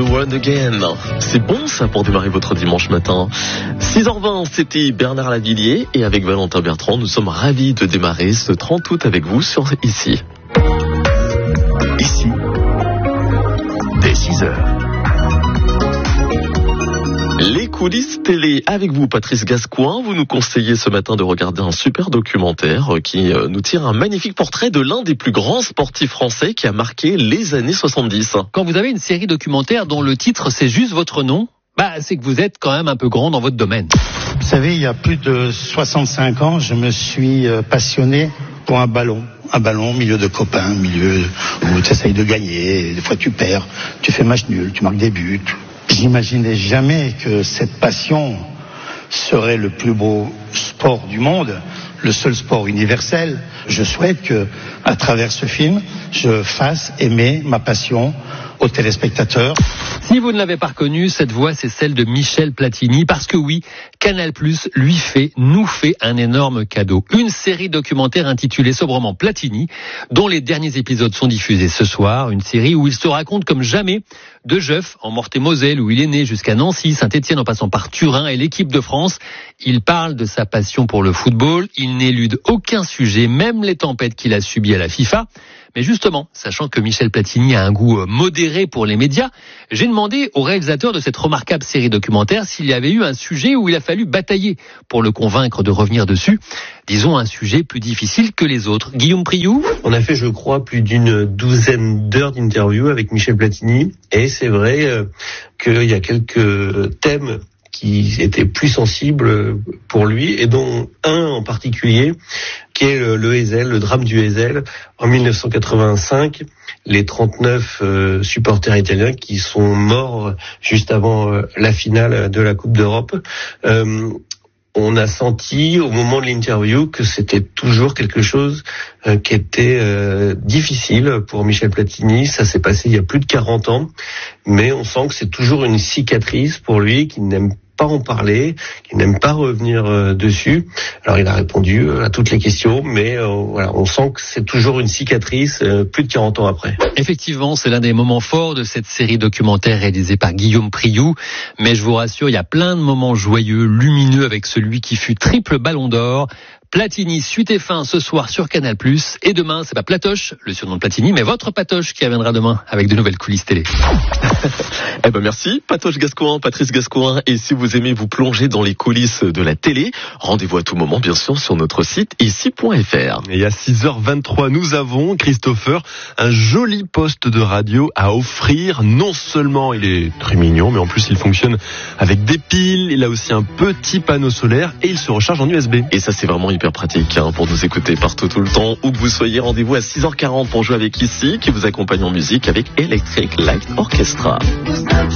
One Again. C'est bon ça pour démarrer votre dimanche matin. 6h20, c'était Bernard Lavillier et avec Valentin Bertrand, nous sommes ravis de démarrer ce 30 août avec vous sur Ici. Ici, dès 6h. Les coulisses télé avec vous, Patrice Gascoin. Vous nous conseillez ce matin de regarder un super documentaire qui nous tire un magnifique portrait de l'un des plus grands sportifs français qui a marqué les années 70. Quand vous avez une série documentaire dont le titre c'est juste votre nom, c'est que vous êtes quand même un peu grand dans votre domaine. Vous savez, il y a plus de 65 ans, je me suis passionné pour un ballon. Un ballon, milieu de copains, milieu où tu essayes de gagner, des fois tu perds, tu fais match nul, tu marques des buts. J'imaginais jamais que cette passion serait le plus beau sport du monde, le seul sport universel. Je souhaite que, à travers ce film, je fasse aimer ma passion aux téléspectateurs. Si vous ne l'avez pas reconnu, cette voix c'est celle de Michel Platini, parce que oui, Canal+ nous fait un énorme cadeau. Une série documentaire intitulée sobrement Platini, dont les derniers épisodes sont diffusés ce soir. Une série où il se raconte comme jamais de Jeuf, en Meurthe-et-Moselle, où il est né, jusqu'à Nancy, Saint-Étienne, en passant par Turin et l'équipe de France. Il parle de sa passion pour le football. Il n'élude aucun sujet, même les tempêtes qu'il a subies à la FIFA. Mais justement, sachant que Michel Platini a un goût modéré pour les médias, j'ai demandé au réalisateur de cette remarquable série documentaire s'il y avait eu un sujet où il a fallu batailler pour le convaincre de revenir dessus. Disons un sujet plus difficile que les autres. Guillaume Priou ? On a fait, je crois, plus d'une douzaine d'heures d'interview avec Michel Platini. Et c'est vrai qu'il y a quelques thèmes qui étaient plus sensibles pour lui, et dont un en particulier, qui est le Heysel, le drame du Heysel. En 1985, les 39 supporters italiens qui sont morts juste avant la finale de la Coupe d'Europe. On a senti au moment de l'interview que c'était toujours quelque chose qui était difficile pour Michel Platini. Ça s'est passé il y a plus de 40 ans, mais on sent que c'est toujours une cicatrice pour lui, qu'il n'aime pas en parler, qu'il n'aime pas revenir dessus. Alors il a répondu à toutes les questions, mais voilà, on sent que c'est toujours une cicatrice plus de 40 ans après. Effectivement, c'est l'un des moments forts de cette série documentaire réalisée par Guillaume Priou. Mais je vous rassure, il y a plein de moments joyeux, lumineux avec celui qui fut triple ballon d'or. Platini, suite et fin ce soir sur Canal+. Et demain, c'est pas Platoche, le surnom de Platini, mais votre Patoche qui reviendra demain avec de nouvelles coulisses télé. Merci, Patoche Gascoin, Patrice Gascoin. Et si vous aimez vous plonger dans les coulisses de la télé, rendez-vous à tout moment, bien sûr, sur notre site ici.fr. Et à 6h23, nous avons, Christopher, un joli poste de radio à offrir. Non seulement il est très mignon, mais en plus il fonctionne avec des piles. Il a aussi un petit panneau solaire et il se recharge en USB. Et ça, c'est vraiment hyper pratique pour nous écouter partout tout le temps. Où que vous soyez, rendez-vous à 6h40 pour jouer avec Ici, qui vous accompagne en musique avec Electric Light Orchestra.